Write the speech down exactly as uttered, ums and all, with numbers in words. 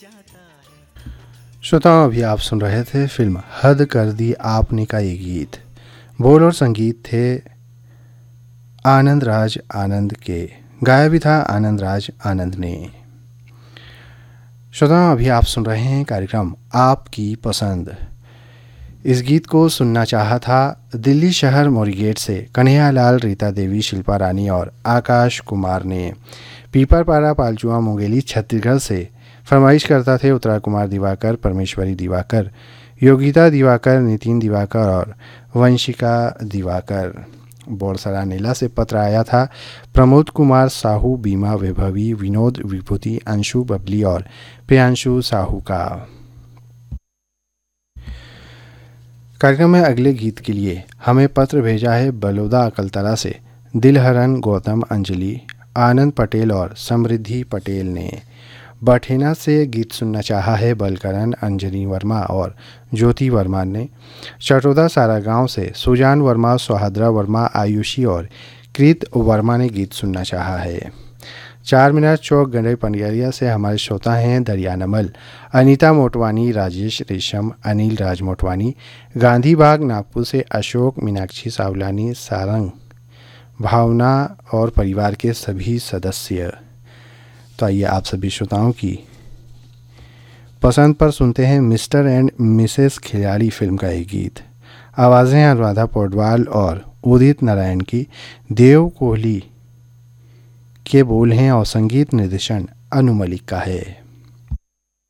श्रोताओं, अभी आप सुन रहे थे फिल्म हद कर दी आपने का ये गीत। बोल और संगीत थे आनंद राज आनंद के, गाया भी था आनंद राज आनंद ने। श्रोताओं, अभी आप सुन रहे हैं कार्यक्रम आपकी पसंद। इस गीत को सुनना चाहा था दिल्ली शहर मोरीगेट से कन्हैयालाल, रीता देवी, शिल्पा रानी और आकाश कुमार ने। पीपरपारा, पालचुआ, मुंगेली, छत्तीसगढ़ से फरमाइश करता थे उत्तरा कुमार दिवाकर, परमेश्वरी दिवाकर, योगिता दिवाकर, नितिन दिवाकर और वंशिका दिवाकर। बोरसरा नीला से पत्र आया था प्रमोद कुमार साहू, बीमा वैभवी, विनोद विभूति, अंशु बबली और प्रियांशु साहू का। कार्यक्रम में अगले गीत के लिए हमें पत्र भेजा है बलौदा अकलतरा से दिलहरन, गौतम, अंजलि, आनंद पटेल और समृद्धि पटेल ने। बठेना से गीत सुनना चाहा है बलकरण, अंजनी वर्मा और ज्योति वर्मा ने। चटोदा सारा गांव से सुजान वर्मा, सुहाद्रा वर्मा, आयुषी और कृत वर्मा ने गीत सुनना चाहा है। चार मीनार चौक, गंडई पंडियारिया से हमारे श्रोता हैं दरिया नमल, अनीता मोटवानी, राजेश रेशम, अनिल राज मोटवानी। गांधी बाग नागपुर से अशोक, मीनाक्षी सावलानी, सारंग, भावना और परिवार के सभी सदस्य। तो आइए आप सभी श्रोताओं की पसंद पर सुनते हैं मिस्टर एंड मिसेस खिलाड़ी फिल्म का एक गीत। आवाज़ें अनुराधा पौडवाल और उदित नारायण की, देव कोहली के बोल हैं और संगीत निर्देशन अनु मलिक का है।